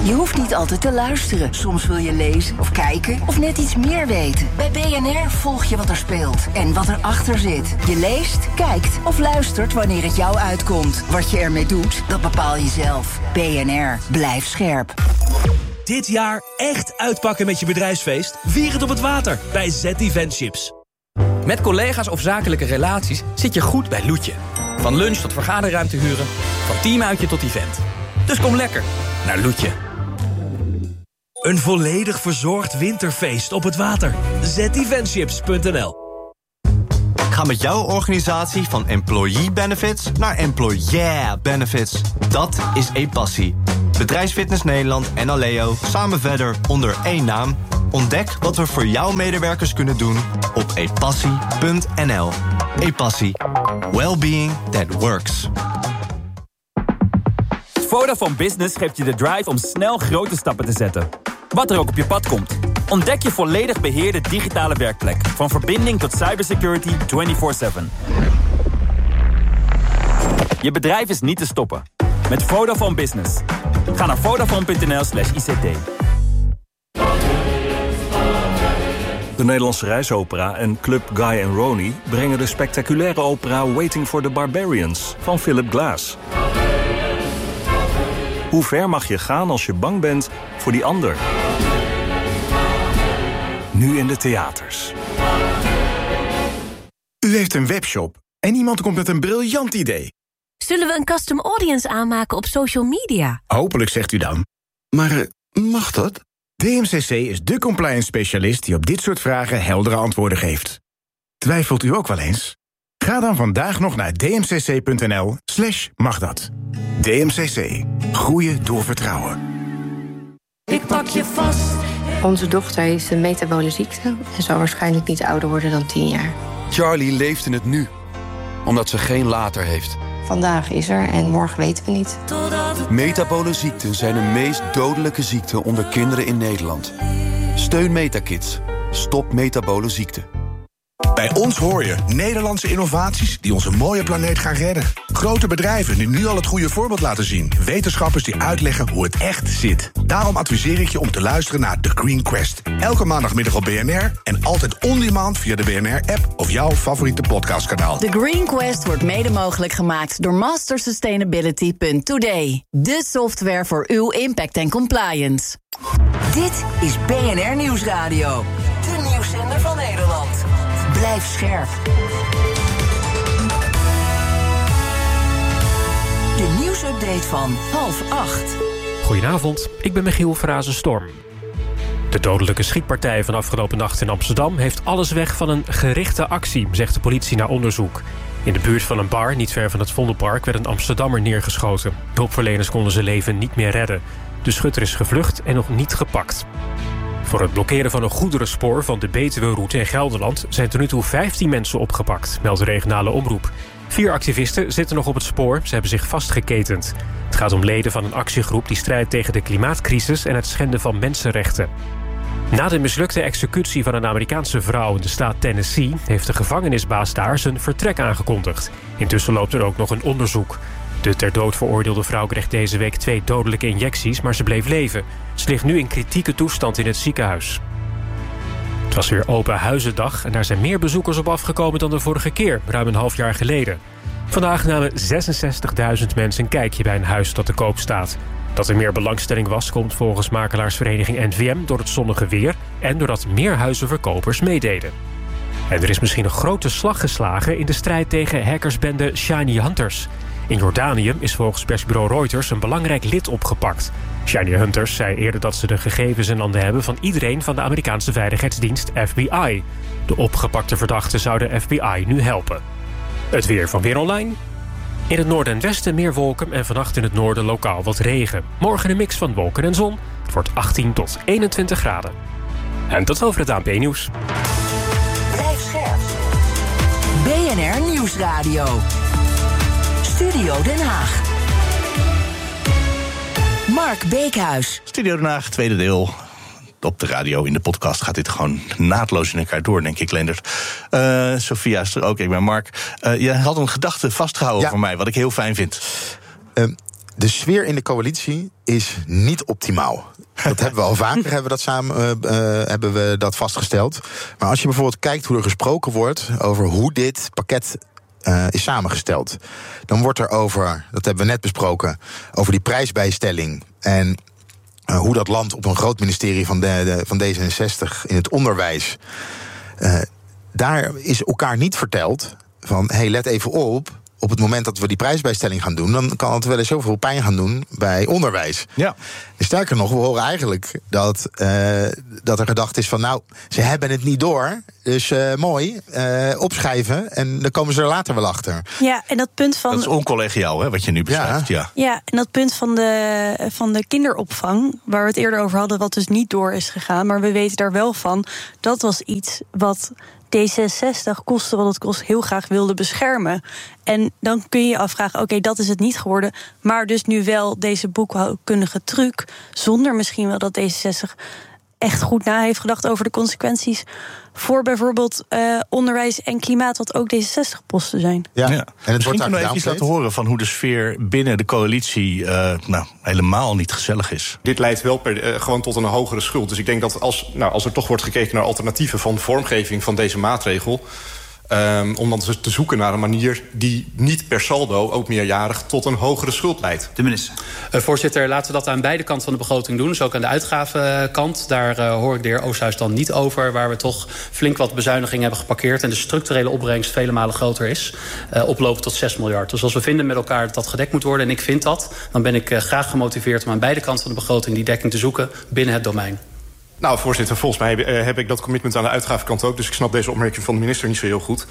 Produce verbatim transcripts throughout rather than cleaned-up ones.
Je hoeft niet altijd te luisteren. Soms wil je lezen of kijken of net iets meer weten. Bij B N R volg je wat er speelt en wat erachter zit. Je leest, kijkt of luistert wanneer het jou uitkomt. Wat je ermee doet, dat bepaal je zelf. B N R, blijf scherp. Dit jaar echt uitpakken met je bedrijfsfeest? Vier het op het water bij Z Event Chips. Met collega's of zakelijke relaties zit je goed bij Loetje. Van lunch tot vergaderruimte huren, van teamuitje tot event. Dus kom lekker naar Loetje. Een volledig verzorgd winterfeest op het water. z eventchips punt n l. Ga met jouw organisatie van employee benefits naar employer benefits. Dat is ePassie. Bedrijfsfitness Nederland en Aleo samen verder onder één naam. Ontdek wat we voor jouw medewerkers kunnen doen op epassie punt n l. ePassie. Wellbeing that works. Vodafone Business geeft je de drive om snel grote stappen te zetten. Wat er ook op je pad komt. Ontdek je volledig beheerde digitale werkplek. Van verbinding tot cybersecurity vierentwintig zeven. Je bedrijf is niet te stoppen. Met Vodafone Business. Ga naar vodafone punt n l slash i c t. De Nederlandse Reisopera en Club Guy and Ronnie brengen de spectaculaire opera Waiting for the Barbarians van Philip Glass. Hoe ver mag je gaan als je bang bent voor die ander? Nu in de theaters. U heeft een webshop en iemand komt met een briljant idee. Zullen we een custom audience aanmaken op social media? Hopelijk, zegt u dan. Maar uh, mag dat? D M C C is de compliance specialist die op dit soort vragen heldere antwoorden geeft. Twijfelt u ook wel eens? Ga dan vandaag nog naar d m c c punt n l slash mag dat. D M C C. Groeien door vertrouwen. Ik pak je vast. Onze dochter heeft een metabole ziekte en zal waarschijnlijk niet ouder worden dan tien jaar. Charlie leeft in het nu, omdat ze geen later heeft. Vandaag is er en morgen weten we niet. Metabole ziekten zijn de meest dodelijke ziekte onder kinderen in Nederland. Steun Metakids. Stop metabole ziekte. Bij ons hoor je Nederlandse innovaties die onze mooie planeet gaan redden. Grote bedrijven die nu al het goede voorbeeld laten zien. Wetenschappers die uitleggen hoe het echt zit. Daarom adviseer ik je om te luisteren naar The Green Quest. Elke maandagmiddag op B N R en altijd on-demand via de B N R-app of jouw favoriete podcastkanaal. The Green Quest wordt mede mogelijk gemaakt door master sustainability punt today. De software voor uw impact en compliance. Dit is B N R Nieuwsradio. De nieuwszender van Nederland. Blijf scherp. De nieuwsupdate van half acht. Goedenavond, ik ben Michiel Frazen-Storm. De dodelijke schietpartij van afgelopen nacht in Amsterdam heeft alles weg van een gerichte actie, zegt de politie na onderzoek. In de buurt van een bar, niet ver van het Vondelpark, werd een Amsterdammer neergeschoten. Hulpverleners konden zijn leven niet meer redden. De schutter is gevlucht en nog niet gepakt. Voor het blokkeren van een goederenspoor van de Betuwe-route in Gelderland zijn tot nu toe vijftien mensen opgepakt, meldt de regionale omroep. Vier activisten zitten nog op het spoor, ze hebben zich vastgeketend. Het gaat om leden van een actiegroep die strijdt tegen de klimaatcrisis en het schenden van mensenrechten. Na de mislukte executie van een Amerikaanse vrouw in de staat Tennessee heeft de gevangenisbaas daar zijn vertrek aangekondigd. Intussen loopt er ook nog een onderzoek. De ter dood veroordeelde vrouw kreeg deze week twee dodelijke injecties, maar ze bleef leven. Ze ligt nu in kritieke toestand in het ziekenhuis. Het was weer open huizendag en daar zijn meer bezoekers op afgekomen dan de vorige keer, ruim een half jaar geleden. Vandaag namen zesenzestigduizend mensen een kijkje bij een huis dat te koop staat. Dat er meer belangstelling was, komt volgens makelaarsvereniging N V M door het zonnige weer en doordat meer huizenverkopers meededen. En er is misschien een grote slag geslagen in de strijd tegen hackersbende Shiny Hunters. In Jordanië is volgens persbureau Reuters een belangrijk lid opgepakt. Shiny Hunters zei eerder dat ze de gegevens in handen hebben van iedereen van de Amerikaanse veiligheidsdienst F B I. De opgepakte verdachten zou de F B I nu helpen. Het weer van Weer Online. In het noorden en westen meer wolken en vannacht in het noorden lokaal wat regen. Morgen een mix van wolken en zon. Het wordt achttien tot eenentwintig graden. En tot over het A N P-nieuws. Blijf scherp. B N R Nieuwsradio. Studio Den Haag. Mark Beekhuis. Studio Den Haag, tweede deel. Op de radio, in de podcast gaat dit gewoon naadloos in elkaar door, denk ik, Leendert. Uh, Sophia is er ook, ik ben Mark. Uh, je had een gedachte vastgehouden ja. voor mij, wat ik heel fijn vind. Uh, De sfeer in de coalitie is niet optimaal. Dat hebben we al vaker hebben we dat samen uh, uh, hebben we dat vastgesteld. Maar als je bijvoorbeeld kijkt hoe er gesproken wordt over hoe dit pakket uh, is samengesteld, dan wordt er over, dat hebben we net besproken, over die prijsbijstelling en uh, hoe dat landt op een groot ministerie van, de, de, van D zesenzestig in het onderwijs. Uh, daar is elkaar niet verteld van, hey, let even op. Op het moment dat we die prijsbijstelling gaan doen, dan kan het wel eens zoveel pijn gaan doen bij onderwijs. Ja. En sterker nog, we horen eigenlijk dat, uh, dat er gedacht is van, nou, ze hebben het niet door, dus uh, mooi, uh, opschrijven en dan komen ze er later wel achter. Ja, en dat punt van... Dat is oncollegiaal, hè, wat je nu beschrijft. Ja, ja. ja en dat punt van de, van de kinderopvang, waar we het eerder over hadden, wat dus niet door is gegaan, maar we weten daar wel van, dat was iets wat D zesenzestig, koste wat het kost, heel graag wilde beschermen. En dan kun je je afvragen, oké, okay, dat is het niet geworden, maar dus nu wel deze boekhoudkundige truc, zonder misschien wel dat D zesenzestig echt goed na heeft gedacht over de consequenties voor bijvoorbeeld uh, onderwijs en klimaat, wat ook D zesenzestig-posten zijn. Ja, ja. En het wordt daar nog even iets laten horen van hoe de sfeer binnen de coalitie uh, nou, helemaal niet gezellig is. Dit leidt wel per, uh, gewoon tot een hogere schuld. Dus ik denk dat als, nou, als er toch wordt gekeken naar alternatieven van vormgeving van deze maatregel, Um, om dan te zoeken naar een manier die niet per saldo, ook meerjarig, tot een hogere schuld leidt. De minister. Uh, voorzitter, laten we dat aan beide kanten van de begroting doen. Dus ook aan de uitgavenkant. Daar uh, hoor ik de heer Oosthuis dan niet over, waar we toch flink wat bezuinigingen hebben geparkeerd en de structurele opbrengst vele malen groter is. Uh, oplopen tot zes miljard. Dus als we vinden met elkaar dat dat gedekt moet worden, en ik vind dat, dan ben ik uh, graag gemotiveerd om aan beide kanten van de begroting die dekking te zoeken binnen het domein. Nou, voorzitter, volgens mij heb ik dat commitment aan de uitgavenkant ook, dus ik snap deze opmerking van de minister niet zo heel goed.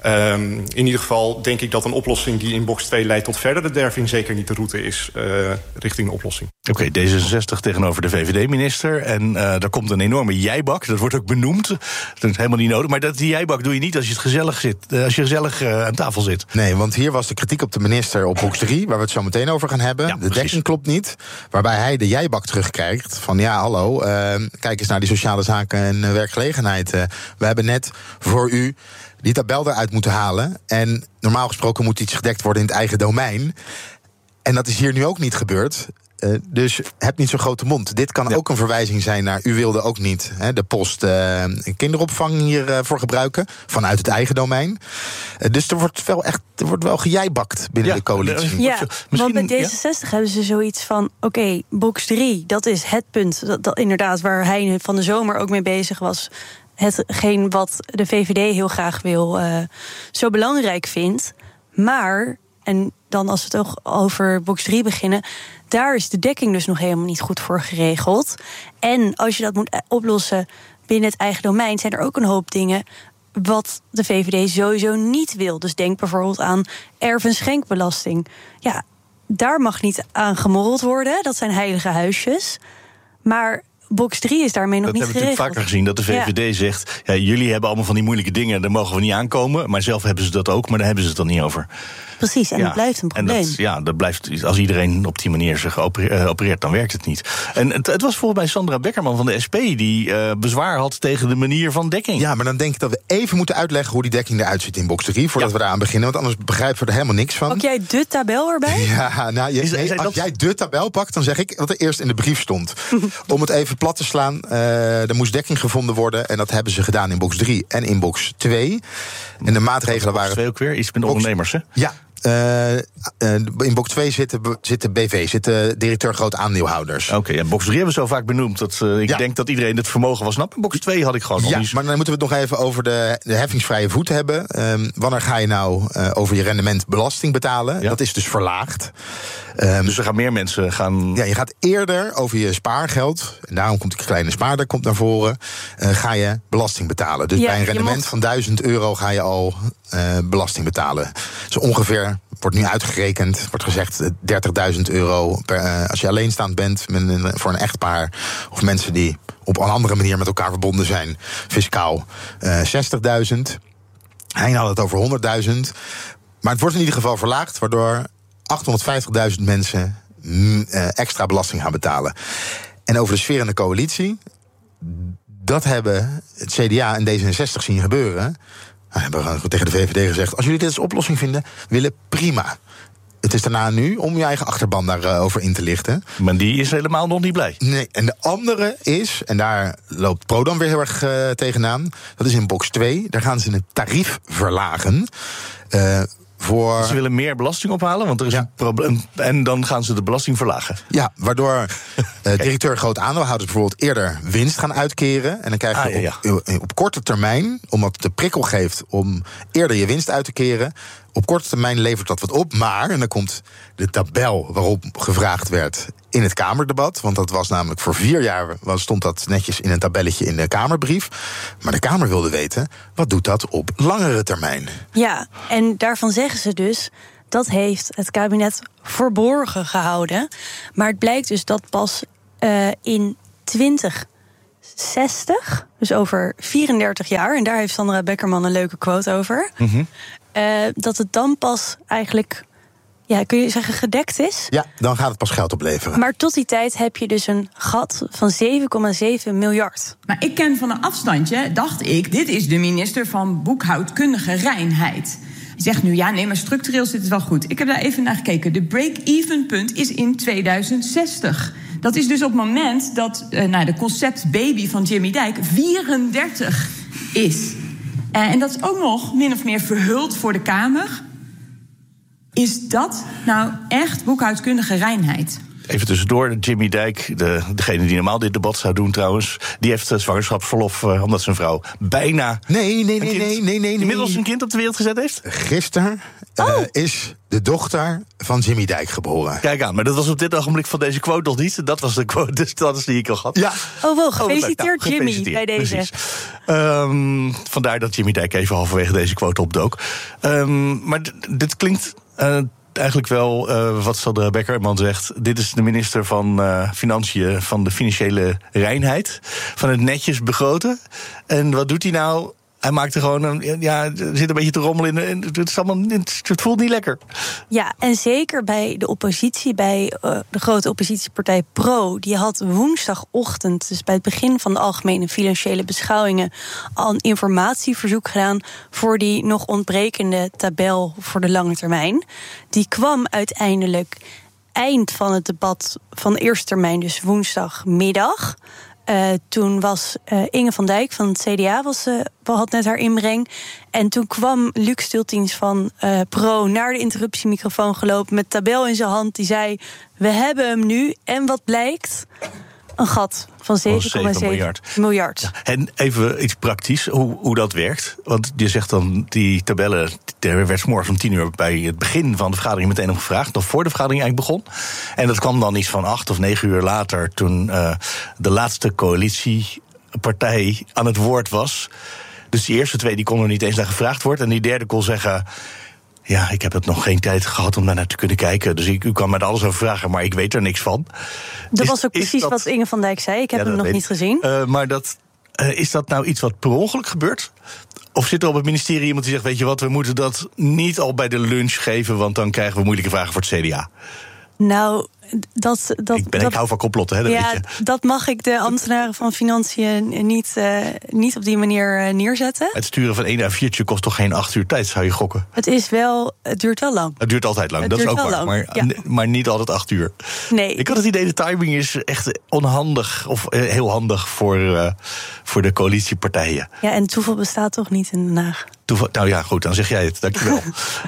Um, in ieder geval denk ik dat een oplossing die in box twee leidt tot verdere derving zeker niet de route is uh, richting een oplossing. Oké, okay, D zesenzestig tegenover de V V D-minister. En uh, er komt een enorme jijbak. Dat wordt ook benoemd. Dat is helemaal niet nodig. Maar dat, die jijbak doe je niet als je, het gezellig, zit, uh, als je gezellig uh, aan tafel zit. Nee, want hier was de kritiek op de minister op box drie, waar we het zo meteen over gaan hebben. Ja, de precies. dekking klopt niet. Waarbij hij de jijbak terugkrijgt van ja, hallo, uh, kijk eens naar die sociale zaken en uh, werkgelegenheid. Uh, we hebben net voor u die tabel eruit moeten halen. En normaal gesproken moet iets gedekt worden in het eigen domein. En dat is hier nu ook niet gebeurd. Uh, dus heb niet zo'n grote mond. Dit kan ja. ook een verwijzing zijn naar, u wilde ook niet hè, de post uh, kinderopvang hiervoor uh, gebruiken, vanuit het eigen domein. Uh, dus er wordt wel echt, er wordt wel gejijbakt binnen ja, de coalitie. Ja, want bij D zesenzestig ja? hebben ze zoiets van, oké, okay, box drie, dat is het punt, dat, dat inderdaad waar hij van de zomer ook mee bezig was. Hetgeen wat de V V D heel graag wil, uh, zo belangrijk vindt. Maar, en dan als we het ook over box drie beginnen, daar is de dekking dus nog helemaal niet goed voor geregeld. En als je dat moet oplossen binnen het eigen domein, zijn er ook een hoop dingen wat de V V D sowieso niet wil. Dus denk bijvoorbeeld aan erf- en schenkbelasting. Ja, daar mag niet aan gemorreld worden. Dat zijn heilige huisjes. Maar box drie is daarmee nog dat niet geregeld. Dat hebben we natuurlijk vaker gezien, dat de V V D ja. zegt, ja, jullie hebben allemaal van die moeilijke dingen, daar mogen we niet aankomen. Maar zelf hebben ze dat ook, maar daar hebben ze het dan niet over. Precies, en ja. dat blijft een probleem. En dat, ja, dat blijft, als iedereen op die manier zich opereert, dan werkt het niet. En het, het was volgens mij Sandra Beckerman van de S P die uh, bezwaar had tegen de manier van dekking. Ja, maar dan denk ik dat we even moeten uitleggen hoe die dekking eruit ziet in box drie, voordat ja. we eraan beginnen, want anders begrijpen we er helemaal niks van. Pak jij de tabel erbij? Ja, nou, je, nee, als dat... jij de tabel pakt, dan zeg ik wat er eerst in de brief stond. Om het even plat te slaan, uh, er moest dekking gevonden worden, en dat hebben ze gedaan in box drie en in box twee. En de maatregelen waren... twee ook weer, iets met de ondernemers, hè? Ja. Uh, uh, in box twee zitten, zitten B V, zitten directeur groot aandeelhouders. Oké, okay, ja, box drie hebben we zo vaak benoemd dat uh, ik ja. denk dat iedereen het vermogen wel snapt. In box twee had ik gewoon nog ja, niet. Maar dan moeten we het nog even over de, de heffingsvrije voet hebben. Um, wanneer ga je nou uh, over je rendement belasting betalen? Ja. Dat is dus verlaagd. Um, dus er gaan meer mensen gaan... Ja, je gaat eerder over je spaargeld, en daarom komt de kleine spaarder komt naar voren, uh, ga je belasting betalen. Dus ja, bij een rendement mag... van duizend euro ga je al uh, belasting betalen. Dus ongeveer, wordt nu uitgerekend, wordt gezegd dertigduizend euro per, uh, als je alleenstaand bent met een, voor een echtpaar, of mensen die op een andere manier met elkaar verbonden zijn, fiscaal uh, zestigduizend. Hij had het over honderdduizend. Maar het wordt in ieder geval verlaagd, waardoor achthonderdvijftigduizend mensen mm, uh, extra belasting gaan betalen. En over de sfeer in de coalitie, dat hebben het C D A en D zesenzestig zien gebeuren. We hebben tegen de V V D gezegd, als jullie dit als oplossing vinden, willen prima. Het is daarna nu om je eigen achterban daarover in te lichten. Maar die is helemaal nog niet blij. Nee, en de andere is, en daar loopt Pro dan weer heel erg uh, tegenaan, dat is in box twee. Daar gaan ze het tarief verlagen. Uh, Voor... Ze willen meer belasting ophalen, want er is ja. een probleem. En dan gaan ze de belasting verlagen. Ja, waardoor uh, directeur groot aandeelhouders bijvoorbeeld eerder winst gaan uitkeren. En dan krijg je ah, ja, ja. Op, op korte termijn, omdat het de prikkel geeft om eerder je winst uit te keren. Op korte termijn levert dat wat op, maar, en dan komt de tabel waarop gevraagd werd in het Kamerdebat, want dat was namelijk voor vier jaar, stond dat netjes in een tabelletje in de Kamerbrief. Maar de Kamer wilde weten, wat doet dat op langere termijn? Ja, en daarvan zeggen ze dus, dat heeft het kabinet verborgen gehouden. Maar het blijkt dus dat pas uh, in twintig zestig, dus over vierendertig jaar, en daar heeft Sandra Beckerman een leuke quote over, mm-hmm. uh, dat het dan pas eigenlijk, ja, kun je zeggen, gedekt is? Ja, dan gaat het pas geld opleveren. Maar tot die tijd heb je dus een gat van zeven komma zeven miljard. Maar ik ken van een afstandje, dacht ik, dit is de minister van boekhoudkundige reinheid. Die zegt nu, ja, nee, maar structureel zit het wel goed. Ik heb daar even naar gekeken. De break-even punt is in tweeduizend zestig. Dat is dus op het moment dat uh, nou, de conceptbaby van Jimmy Dijk vierendertig is. Uh, en dat is ook nog min of meer verhuld voor de Kamer. Is dat nou echt boekhoudkundige reinheid? Even tussendoor, Jimmy Dijk, de, degene die normaal dit debat zou doen trouwens, die heeft zwangerschapsverlof uh, omdat zijn vrouw bijna... Nee, nee, nee, nee, nee, nee, nee. Inmiddels een kind op de wereld gezet heeft? Gisteren uh, oh. is de dochter van Jimmy Dijk geboren. Kijk aan, maar dat was op dit ogenblik van deze quote nog niet. Dat was de quote, dus dat is die ik al had. Ja. Oh, wel, gefeliciteerd, oh, nou, Jimmy, gefeliciteerd, bij deze. Um, vandaar dat Jimmy Dijk even halverwege deze quote opdook. Um, maar d- dit klinkt... Uh, eigenlijk wel uh, wat Sandra Beckerman zegt. Dit is de minister van uh, Financiën, van de financiële reinheid, van het netjes begroten. En wat doet hij nou? Hij maakt er gewoon een, ja, er zit een beetje te rommelen in. Het, is allemaal, het voelt niet lekker. Ja, en zeker bij de oppositie, bij uh, de grote oppositiepartij Pro, die had woensdagochtend, dus bij het begin van de algemene financiële beschouwingen, al een informatieverzoek gedaan voor die nog ontbrekende tabel voor de lange termijn. Die kwam uiteindelijk eind van het debat van de eerste termijn, dus woensdagmiddag. Uh, toen was uh, Inge van Dijk van het C D A, was, uh, had net haar inbreng. En toen kwam Luc Stultings van uh, Pro naar de interruptiemicrofoon gelopen met tabel in zijn hand. Die zei, we hebben hem nu. En wat blijkt? Een gat van zeven komma zeven miljard. miljard. Ja, en even iets praktisch, hoe, hoe dat werkt. Want je zegt dan, die tabellen, er werd 's morgens om tien uur bij het begin van de vergadering meteen om gevraagd, nog voor de vergadering eigenlijk begon. En dat kwam dan iets van acht of negen uur later, toen uh, de laatste coalitiepartij aan het woord was. Dus die eerste twee die konden niet eens naar gevraagd worden. En die derde kon zeggen, ja, ik heb het nog geen tijd gehad om daar naar te kunnen kijken. Dus ik, u kan me er alles over vragen, maar ik weet er niks van. Dat is, was ook precies dat wat Inge van Dijk zei. Ik heb ja, hem nog niet gezien. Uh, maar dat, uh, is dat nou iets wat per ongeluk gebeurt? Of zit er op het ministerie iemand die zegt, weet je wat, we moeten dat niet al bij de lunch geven, want dan krijgen we moeilijke vragen voor het C D A? Nou, dat... dat ik, ben, dat, ik hou van complotten, hè, dat ja, weet je. Dat mag ik de ambtenaren van Financiën niet, uh, niet op die manier uh, neerzetten. Het sturen van één A viertje kost toch geen acht uur tijd, zou je gokken? Het is wel... Het duurt wel lang. Het duurt altijd lang, het dat is ook waar. Lang, maar, ja. maar niet altijd acht uur. Nee. Ik had het idee, de timing is echt onhandig, of uh, heel handig voor, uh, voor de coalitiepartijen. Ja, en toeval bestaat toch niet in Den Haag? Toeval, nou ja, goed, dan zeg jij het, dankjewel.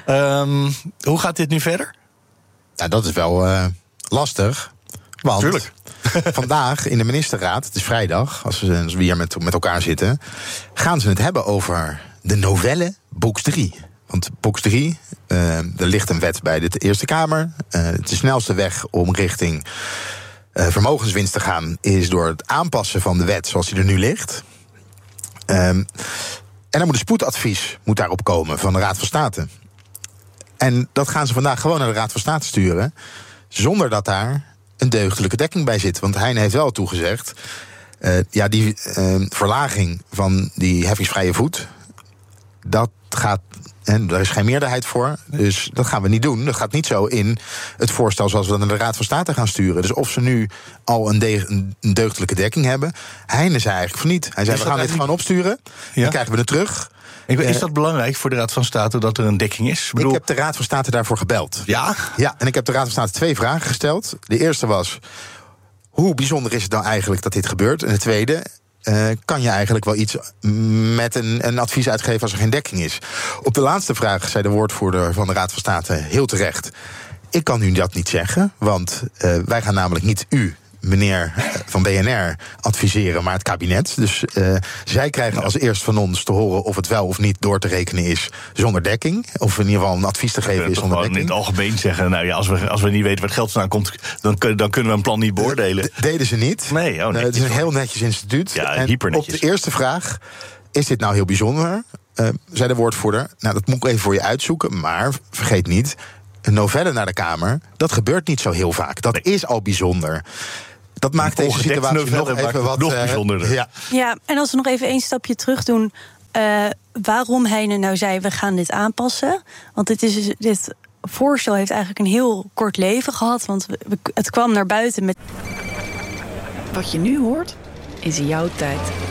um, hoe gaat dit nu verder? Nou, dat is wel uh, lastig. Want Tuurlijk. vandaag in de ministerraad, het is vrijdag, als we, als we hier met, met elkaar zitten, gaan ze het hebben over de novelle Box drie. Want Box drie, uh, er ligt een wet bij de Eerste Kamer. Uh, het de snelste weg om richting uh, vermogenswinst te gaan is door het aanpassen van de wet zoals die er nu ligt. Um, en dan moet een spoedadvies moet daarop komen van de Raad van State. En dat gaan ze vandaag gewoon naar de Raad van State sturen, zonder dat daar een deugdelijke dekking bij zit. Want Heine heeft wel toegezegd, uh, ja, die uh, verlaging van die heffingsvrije voet, dat gaat, en daar is geen meerderheid voor, dus dat gaan we niet doen. Dat gaat niet zo in het voorstel zoals we dat naar de Raad van State gaan sturen. Dus of ze nu al een, de, een deugdelijke dekking hebben. Heine zei eigenlijk van niet. Hij zei, we gaan dit gewoon opsturen, ja. Dan krijgen we het terug. Ik, is dat belangrijk voor de Raad van State dat er een dekking is? Ik, bedoel... ik heb de Raad van State daarvoor gebeld. Ja? Ja, en ik heb de Raad van State twee vragen gesteld. De eerste was, hoe bijzonder is het nou eigenlijk dat dit gebeurt? En de tweede, uh, kan je eigenlijk wel iets met een, een advies uitgeven als er geen dekking is? Op de laatste vraag zei de woordvoerder van de Raad van State heel terecht, ik kan u dat niet zeggen, want uh, wij gaan namelijk niet u, meneer van B N R, adviseren, maar het kabinet. Dus uh, zij krijgen als eerst van ons te horen of het wel of niet door te rekenen is zonder dekking. Of in ieder geval een advies te geven is zonder dekking. In het algemeen zeggen, nou ja, als we, als we niet weten waar het geld vandaan komt, dan, dan kunnen we een plan niet beoordelen. D- deden ze niet. Nee, oh, uh, het is een heel netjes instituut. Ja, en hypernetjes. Op de eerste vraag, is dit nou heel bijzonder? Uh, zei de woordvoerder, nou dat moet ik even voor je uitzoeken, maar vergeet niet, een novelle naar de Kamer, dat gebeurt niet zo heel vaak. Dat nee. is al bijzonder. Dat maakt deze situatie nog even wat nog bijzonderder. Uh, ja. ja, en als we nog even één stapje terug doen, uh, waarom Heine nou zei, we gaan dit aanpassen. Want dit, is, dit voorstel heeft eigenlijk een heel kort leven gehad, want we, het kwam naar buiten met... Wat je nu hoort, is jouw tijd.